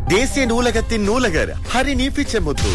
தேசிய நூலகத்தின் நூலகர் ஹரிணி பிச்சமுத்து.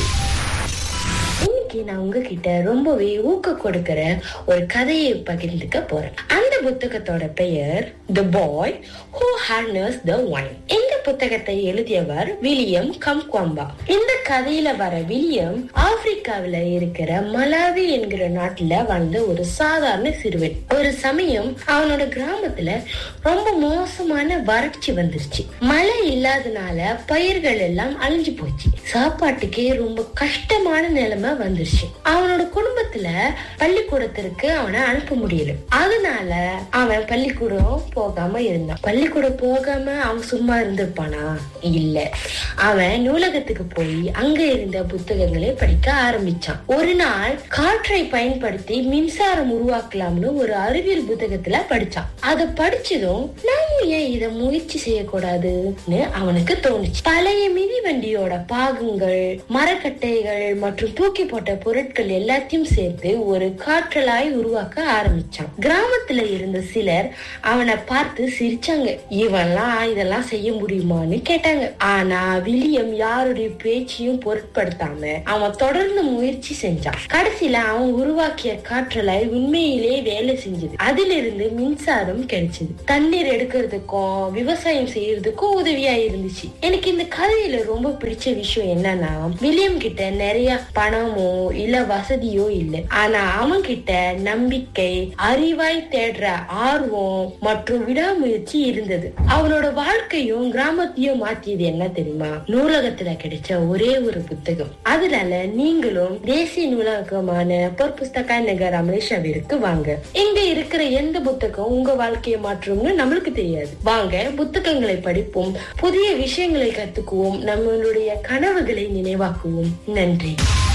இன்னைக்கு நான் உங்ககிட்ட ரொம்பவே ஊக்க கொடுக்கிற ஒரு கதையை பகிர்ந்துக்க போறேன். அந்த புத்தகத்தோட பெயர் தி boy who harness the wine. இந்த புத்தகத்தை எழுதியவர் வில்லியம் கம்குவம்பா. இந்த கதையில வர வில்லியம் ஆப்பிரிக்காவில இருக்கிற மலாவி என்கிற நாட்டுல வாழ்ந்த ஒரு சாதாரண சிறுவன். ஒரு சமயம் அவனோட கிராமத்துல ரொம்ப மோசமான வறட்சி வந்துருச்சு. மழை இல்லாதனால பயிர்கள் எல்லாம் அழிஞ்சு போச்சு. சாப்பாட்டுக்கே ரொம்ப கஷ்டமான நிலைமை வந்துருச்சு. அவனோட குடும்பத்துல பள்ளிக்கூடத்திற்கு அவனை அனுப்ப முடியல. அதனால அவன் பள்ளிக்கூடம் போகாம இருந்தான். பள்ளிக்கூடம் போகாம அவன் சும்மா இருந்திருப்பானா? இல்ல. அவன் நூலகத்துக்கு போய் அங்க இருந்த புத்தகங்களை படிக்க ஆரம்பிச்சான். ஒரு நாள் காற்றை பயன்படுத்தி மின்சாரம் உருவாக்கலாம்னு ஒரு அறிவியல் புத்தகத்துல படிச்சான். அதை படிச்சதும் நாம ஏன் இத முயற்சி செய்யக்கூடாதுன்னு அவனுக்கு தோணுச்சு. பழைய மிதிவண்டியோட பாகங்கள், மரக்கட்டைகள் மற்றும் தூக்கி போட்ட பொருட்கள் எல்லாத்தையும் சேர்த்து ஒரு காற்றலாய் உருவாக்க ஆரம்பிச்சான். கிராமத்துல இருந்த சிலர் அவனை பார்த்து சிரிச்சாங்க. இவன்லாம் இதெல்லாம் செய்ய முடியுமான்னு கேட்டாங்க. ஆனா வில்லியம் யாருடைய பேச்சையும் பொருட்படுத்தாம அவன் தொடர்ந்து முயற்சி செஞ்சான். கடைசியில அவன் உருவாக்கிய காற்றலாய் உண்மையிலே வேலை செஞ்சது. அதிலிருந்து மின்சாரம் கிடைச்சது. தண்ணீர் எடுக்கிறதுக்கும் விவசாயம் செய்யறதுக்கும் உதவியா இருந்துச்சு. எனக்கு இந்த கதையில ரொம்ப பிடிச்ச விஷயம் என்னன்னா, வில்லியம் கிட்ட நிறைய பணமோ இல்ல வசதியோ இல்லை. ஆனா அவன் கிட்ட நம்பிக்கை, அறிவாய் தேடுற ஆர்வம் மற்றும் விடாமுயற்சி இருந்தது. அவனோட வாழ்க்கையும் கிராமத்தையும் மாத்தியது என்ன தெரியுமா? நூலகத்துல கிடைச்ச ஒரே ஒரு புத்தகம். அதனால நீங்களும் தேசிய நூலகமான பொற்புஸ்தக நகர் அமலேஷாவிற்கு வாங்க. இங்க இருக்கிற எந்த புத்தகம் உங்க வாழ்க்கையை மாற்றும்னு நம்மளுக்கு தெரியாது. வாங்க, புத்தகங்களை படிப்போம், புதிய விஷயங்களை கத்துக்குவோம், நம்மளுடைய கனவுகளை நினைவாக்குவோம். நன்றி.